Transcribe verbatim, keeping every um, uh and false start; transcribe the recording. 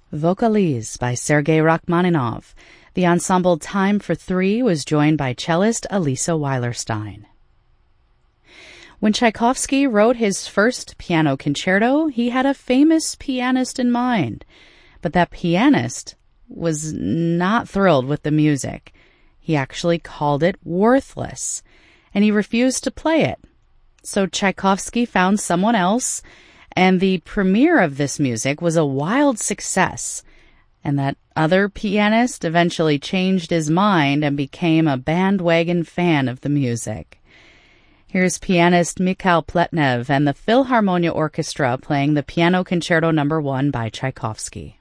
Vocalise by Sergei Rachmaninoff. The ensemble Time for Three was joined by cellist Elisa Weilerstein. When Tchaikovsky wrote his first piano concerto, he had a famous pianist in mind. But that pianist was not thrilled with the music. He actually called it worthless, and he refused to play it. So Tchaikovsky found someone else, and the premiere of this music was a wild success. And that other pianist eventually changed his mind and became a bandwagon fan of the music. Here's pianist Mikhail Pletnev and the Philharmonia Orchestra playing the Piano Concerto Number One by Tchaikovsky.